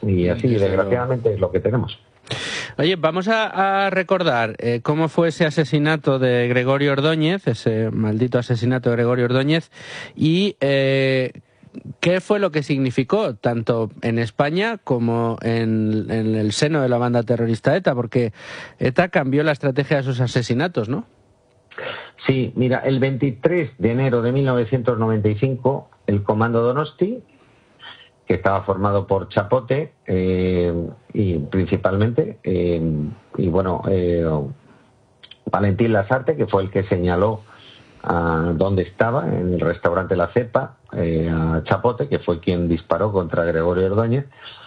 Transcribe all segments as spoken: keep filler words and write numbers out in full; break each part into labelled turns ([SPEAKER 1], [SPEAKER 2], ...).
[SPEAKER 1] Y así,
[SPEAKER 2] Desde
[SPEAKER 1] desgraciadamente,
[SPEAKER 2] luego.
[SPEAKER 1] es lo que tenemos.
[SPEAKER 2] Oye, vamos a, a recordar eh, cómo fue ese asesinato de Gregorio Ordóñez, ese maldito asesinato de Gregorio Ordóñez, y eh, qué fue lo que significó tanto en España como en, en el seno de la banda terrorista ETA, porque ETA cambió la estrategia de sus asesinatos, ¿no?
[SPEAKER 1] Sí, mira, el veintitrés de enero de mil novecientos noventa y cinco, el Comando Donosti, que estaba formado por Chapote eh, y principalmente, eh, y bueno, eh, Valentín Lasarte, que fue el que señaló a dónde estaba, en el restaurante La Cepa, eh, a Chapote, que fue quien disparó contra Gregorio Ordóñez,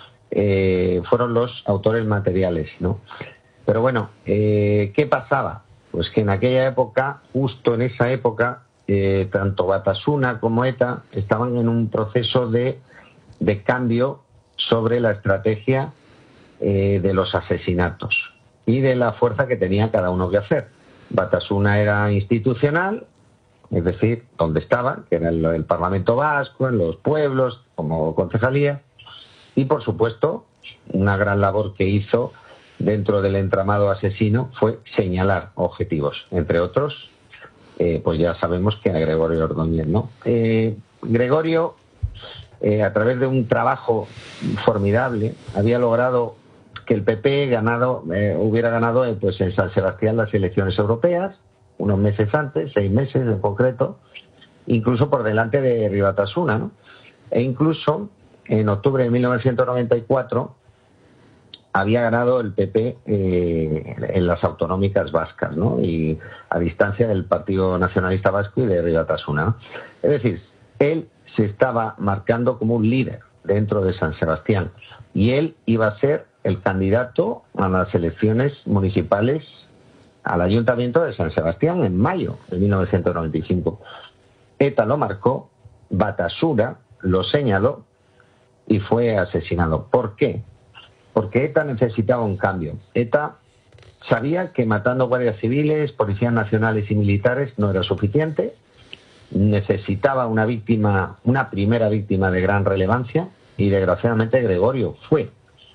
[SPEAKER 1] eh, fueron los autores materiales, ¿no? Pero bueno, eh, ¿qué pasaba? Pues que en aquella época, justo en esa época, eh, tanto Batasuna como ETA estaban en un proceso de de cambio sobre la estrategia eh, de los asesinatos y de la fuerza que tenía cada uno que hacer. Batasuna era institucional, es decir, donde estaba, que era el, el Parlamento Vasco, en los pueblos, como concejalía, y por supuesto, una gran labor que hizo dentro del entramado asesino fue señalar objetivos, entre otros, eh, pues ya sabemos que a Gregorio Ordóñez, ¿no? Eh, Gregorio, Eh, a través de un trabajo formidable, había logrado que el P P ganado, eh, hubiera ganado eh, pues en San Sebastián las elecciones europeas, unos meses antes, seis meses en concreto, incluso por delante de Ribatasuna, ¿no? E incluso en octubre de mil novecientos noventa y cuatro había ganado el P P eh, en las autonómicas vascas, ¿no? Y a distancia del Partido Nacionalista Vasco y de Ribatasuna, ¿no? Es decir, él se estaba marcando como un líder dentro de San Sebastián y él iba a ser el candidato a las elecciones municipales al Ayuntamiento de San Sebastián en mayo de mil novecientos noventa y cinco. ETA lo marcó, Batasuna lo señaló y fue asesinado. ¿Por qué? Porque ETA necesitaba un cambio. ETA sabía que matando guardias civiles, policías nacionales y militares no era suficiente. Necesitaba una víctima, una primera víctima de gran relevancia, y desgraciadamente Gregorio fue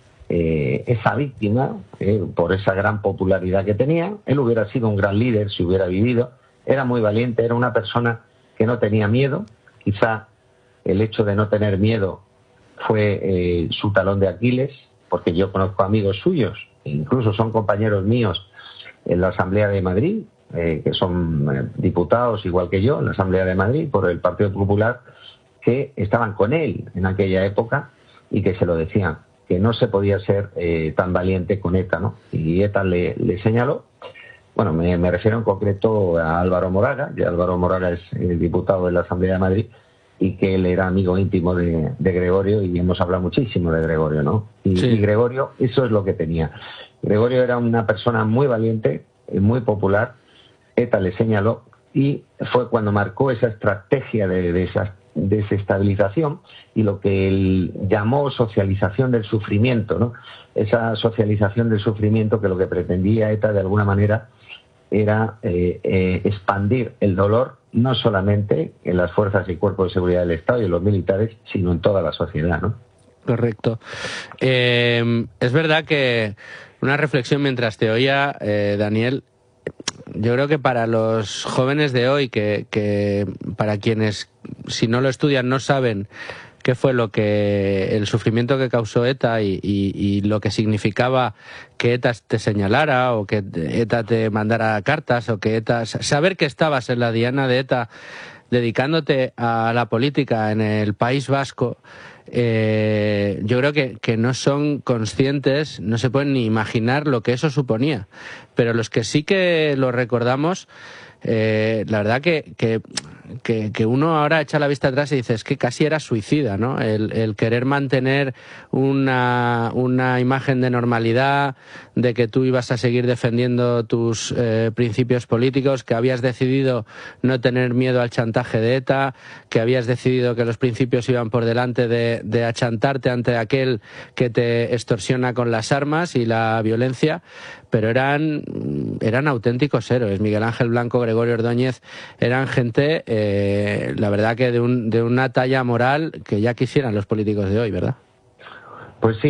[SPEAKER 1] eh, esa víctima eh, por esa gran popularidad que tenía. Él hubiera sido un gran líder si hubiera vivido, era muy valiente, era una persona que no tenía miedo. Quizá el hecho de no tener miedo fue eh, su talón de Aquiles, porque yo conozco amigos suyos, incluso son compañeros míos en la Asamblea de Madrid, Eh, que son eh, diputados igual que yo en la Asamblea de Madrid por el Partido Popular, que estaban con él en aquella época y que se lo decían, que no se podía ser eh, tan valiente con ETA, ¿no? Y ETA le, le señaló, bueno, me, me refiero en concreto a Álvaro Moraga, que Álvaro Moraga es el diputado de la Asamblea de Madrid y que él era amigo íntimo de, de Gregorio, y hemos hablado muchísimo de Gregorio, ¿no? Y,
[SPEAKER 2] Sí.
[SPEAKER 1] y Gregorio, eso es lo que tenía. Gregorio era una persona muy valiente, muy popular. ETA le señaló y fue cuando marcó esa estrategia de, de esa desestabilización y lo que él llamó socialización del sufrimiento, ¿no? Esa socialización del sufrimiento que lo que pretendía ETA de alguna manera era eh, eh, expandir el dolor no solamente en las fuerzas y cuerpos de seguridad del Estado y en los militares, sino en toda la sociedad, ¿no?
[SPEAKER 2] Correcto. Eh, es verdad que una reflexión mientras te oía, eh, Daniel, yo creo que para los jóvenes de hoy, que, que para quienes, si no lo estudian, no saben qué fue lo que el sufrimiento que causó ETA y, y, y lo que significaba que ETA te señalara o que ETA te mandara cartas o que ETA... Saber que estabas en la diana de ETA dedicándote a la política en el País Vasco, eh, yo creo que, que no son conscientes, no se pueden ni imaginar lo que eso suponía. Pero los que sí que lo recordamos, eh, la verdad que, que, que, que uno ahora echa la vista atrás y dice, es que casi era suicida, ¿no? El, el querer mantener una, una imagen de normalidad, de que tú ibas a seguir defendiendo tus eh, principios políticos, que habías decidido no tener miedo al chantaje de ETA, que habías decidido que los principios iban por delante de, de achantarte ante aquel que te extorsiona con las armas y la violencia, pero eran, eran auténticos héroes. Miguel Ángel Blanco, Gregorio Ordóñez, eran gente, eh, la verdad que de, un, de una talla moral que ya quisieran los políticos de hoy, ¿verdad?
[SPEAKER 1] Pues sí.